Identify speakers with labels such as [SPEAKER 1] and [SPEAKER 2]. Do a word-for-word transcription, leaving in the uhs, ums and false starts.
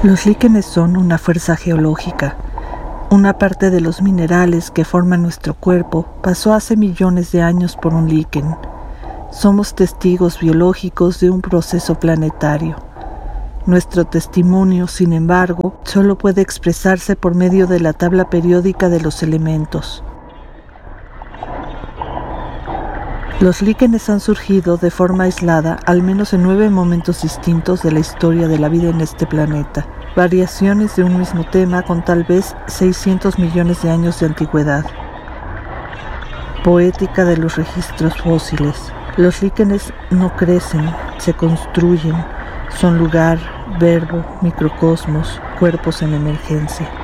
[SPEAKER 1] Los líquenes son una fuerza geológica. Una parte de los minerales que forman nuestro cuerpo pasó hace millones de años por un líquen. Somos testigos biológicos de un proceso planetario. Nuestro testimonio, sin embargo, solo puede expresarse por medio de la tabla periódica de los elementos. Los líquenes han surgido de forma aislada al menos en nueve momentos distintos de la historia de la vida en este planeta, variaciones de un mismo tema con tal vez seiscientos millones de años de antigüedad. Poética de los registros fósiles. Los líquenes no crecen, se construyen, son lugar, verbo, microcosmos, cuerpos en emergencia.